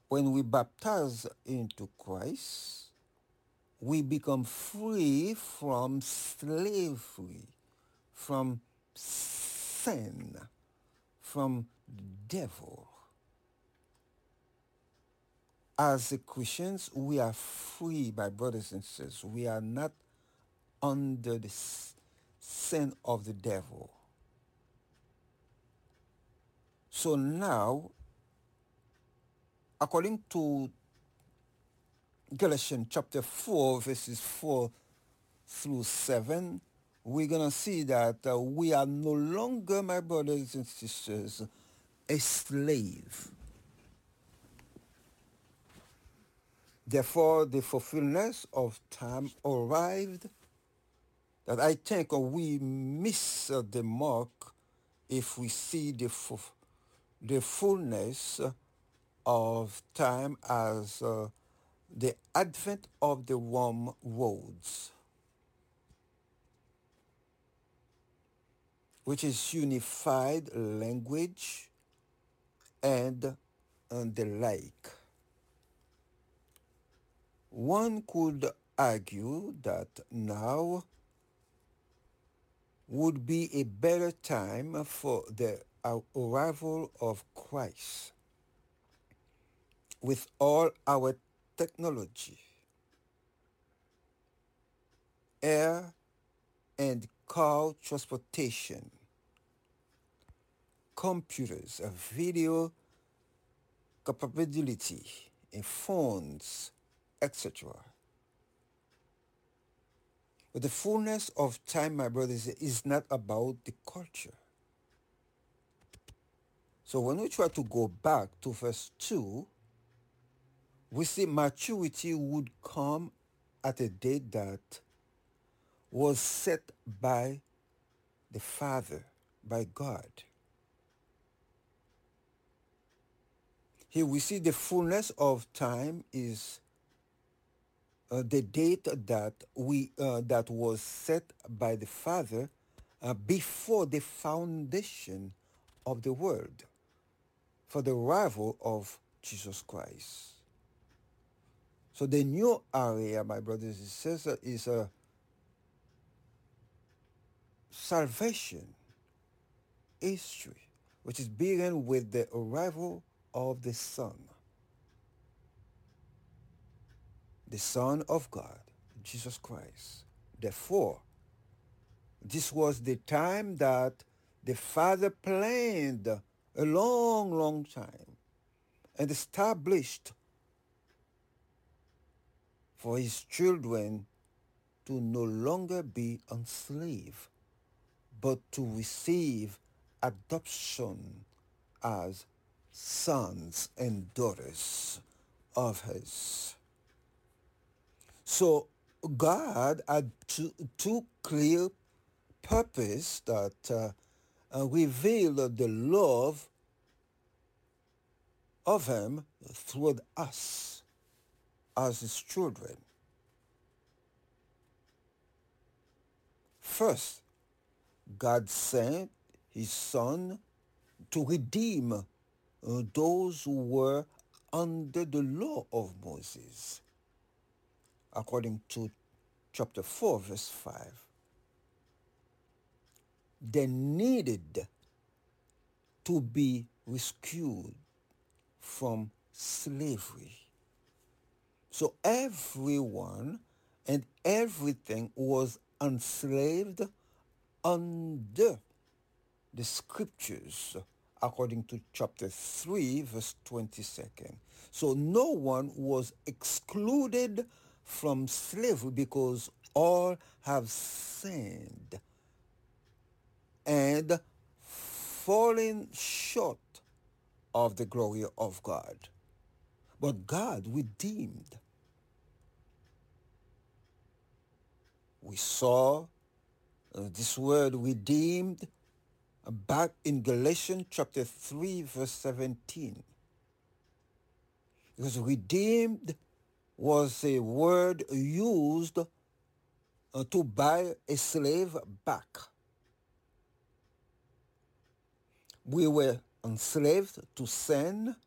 When we baptize into Christ, we become free from slavery, from sin, from the devil. As a Christians, we are free, my brothers and sisters. We are not under the sin of the devil. So now, according to Galatians chapter 4, verses 4 through 7, we're going to see that we are no longer, my brothers and sisters, a slave. Therefore, the fulfillment of time arrived that I think we miss the mark if we see the fullness of time as the advent of the Rome roads, which is unified language and the like. One could argue that now would be a better time for the arrival of Christ. With all our technology, air and car transportation, computers, video capability, and phones, etc. But the fullness of time, my brothers, is not about the culture. So when we try to go back to verse 2, we see maturity would come at a date that was set by the Father, by God. Here we see the fullness of time is the date that was set by the Father before the foundation of the world for the arrival of Jesus Christ. So the new area, my brothers and sisters, is a salvation history, which is begun with the arrival of the Son of God, Jesus Christ. Therefore, this was the time that the Father planned a long, long time and established for his children to no longer be enslaved, but to receive adoption as sons and daughters of his. So God had two clear purpose that revealed the love of him through us as his children. First, God sent his son to redeem those who were under the law of Moses, according to chapter 4, verse 5. They needed to be rescued from slavery. So everyone and everything was enslaved under the scriptures, according to chapter 3, verse 22nd. So no one was excluded from slavery because all have sinned and fallen short of the glory of God. But God redeemed. We saw this word redeemed back in Galatians chapter 3, verse 17. Because redeemed was a word used to buy a slave back. We were enslaved to sin